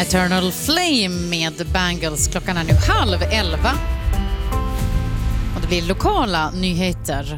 Eternal Flame med Bangles. Klockan är nu 10:30. Och det blir lokala nyheter.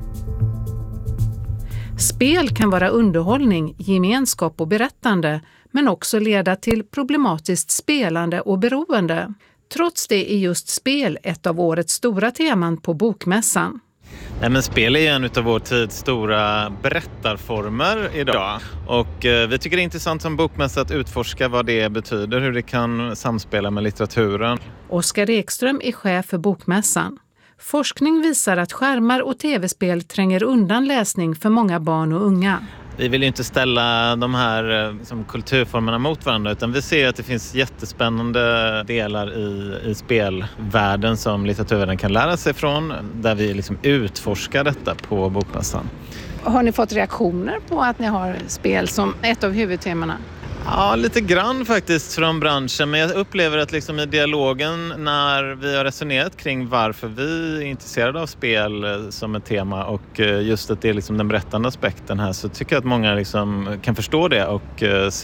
Spel kan vara underhållning, gemenskap och berättande, men också leda till problematiskt spelande och beroende. Trots det är just spel ett av årets stora teman på Bokmässan. Nej, men spel är en av vår tids stora berättarformer idag. Och vi tycker det är intressant som bokmässa att utforska vad det betyder, hur det kan samspela med litteraturen. Oskar Ekström är chef för Bokmässan. Forskning visar att skärmar och tv-spel tränger undan läsning för många barn och unga. Vi vill ju inte ställa de här kulturformerna mot varandra, utan vi ser att det finns jättespännande delar i spelvärlden som litteraturvärlden kan lära sig från, där vi utforskar detta på Bokmässan. Har ni fått reaktioner på att ni har spel som ett av huvudtemana? Ja, lite grann faktiskt från branschen, men jag upplever att i dialogen när vi har resonerat kring varför vi är intresserade av spel som ett tema och just att det är den berättande aspekten här, så tycker jag att många kan förstå det och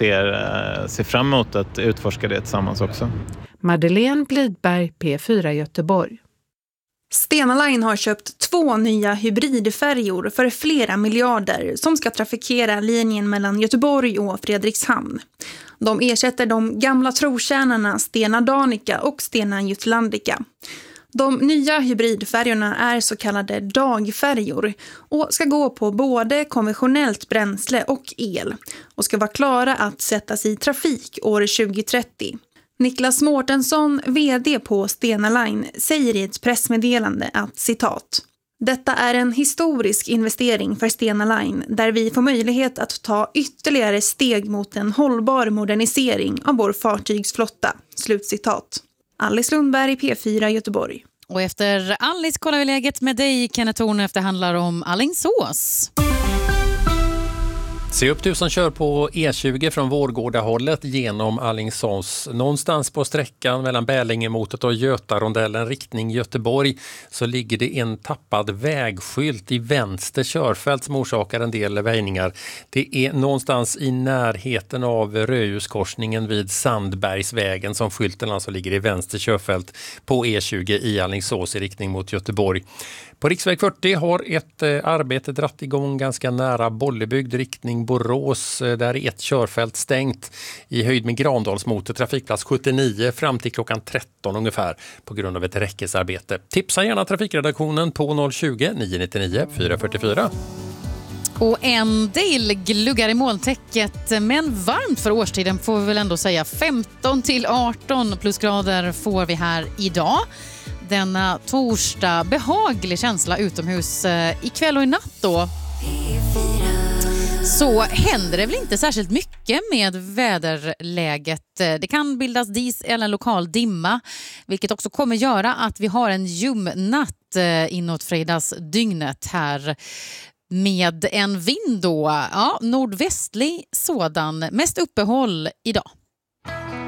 ser fram emot att utforska det tillsammans också. Madeleine Blidberg, P4 Göteborg. Stena Line har köpt 2 nya hybridfärjor för flera miljarder som ska trafikera linjen mellan Göteborg och Fredrikshamn. De ersätter de gamla trotjänarna Stena Danica och Stena Jutlandica. De nya hybridfärjorna är så kallade dagfärjor och ska gå på både konventionellt bränsle och el och ska vara klara att sättas i trafik år 2030. Niklas Mårtensson, vd på Stena Line, säger i ett pressmeddelande att citat: "Detta är en historisk investering för Stena Line där vi får möjlighet att ta ytterligare steg mot en hållbar modernisering av vår fartygsflotta." Slutcitat. Alice Lundberg, P4 Göteborg. Och efter Alice kollar vi läget med dig, Kenneth Thorn, efter handlar om Alingsås. Se upp du som kör på E20 från Vårgårda-hållet genom Alingsås. Någonstans på sträckan mellan Bälingemotet och Götarondellen riktning Göteborg så ligger det en tappad vägskylt i vänster körfält som orsakar en del väjningar. Det är någonstans i närheten av Rödhuskorsningen vid Sandbergsvägen som skylten alltså ligger i vänster körfält på E20 i Alingsås i riktning mot Göteborg. På riksväg 40 har ett arbete dratt igång ganska nära Bollebygd riktning Borås. Där är ett körfält stängt i höjd med Grandalsmotet, trafikplats 79 fram till klockan 13 ungefär på grund av ett räckesarbete. Tipsa gärna trafikredaktionen på 020 999 444. Och en del gluggar i molntäcket, men varmt för årstiden får vi väl ändå säga. 15 till 18 plusgrader får vi här idag. Denna torsdag, behaglig känsla utomhus ikväll och i natt då. Så händer det väl inte särskilt mycket med väderläget. Det kan bildas dis eller en lokal dimma, vilket också kommer göra att vi har en ljumnatt inåt fredagsdygnet här. Med en vind då, nordvästlig sådan, mest uppehåll idag.